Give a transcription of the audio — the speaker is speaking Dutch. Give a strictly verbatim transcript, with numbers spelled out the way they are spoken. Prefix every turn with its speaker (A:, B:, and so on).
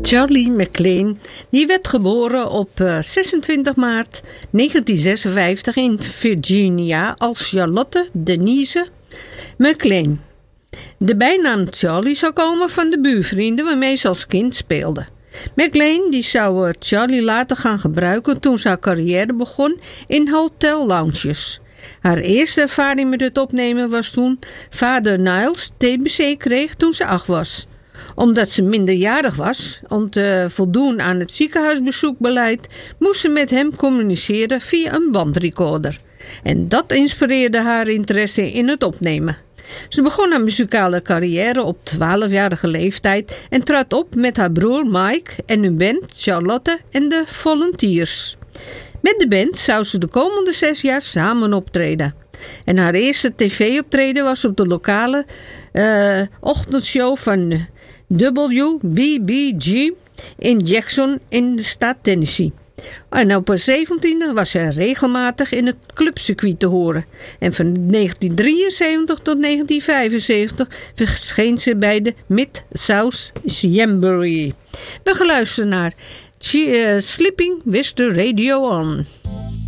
A: Charlie McLean, die werd geboren op uh, zesentwintig maart negentien zesenvijftig in Virginia als Charlotte Denise McLean. De bijnaam Charlie zou komen van de buurvrienden waarmee ze als kind speelde. McLean die zou uh, Charlie later gaan gebruiken toen ze haar carrière begon in hotel lounges. Haar eerste ervaring met het opnemen was toen vader Niles T B C kreeg toen ze acht was. Omdat ze minderjarig was, om te voldoen aan het ziekenhuisbezoekbeleid, moest ze met hem communiceren via een bandrecorder. En dat inspireerde haar interesse in het opnemen. Ze begon haar muzikale carrière op twaalfjarige leeftijd en trad op met haar broer Mike en hun band Charlotte en de Volunteers. Met de band zou ze de komende zes jaar samen optreden. En haar eerste tv-optreden was op de lokale uh, ochtendshow van W B B G in Jackson in de staat Tennessee. En op haar zeventiende was ze regelmatig in het clubcircuit te horen. En van negentien drieënzeventig tot negentien vijfenzeventig verscheen ze bij de Mid-South Jamboree. We gaan luisteren naar uh, Sleeping with the Radio On.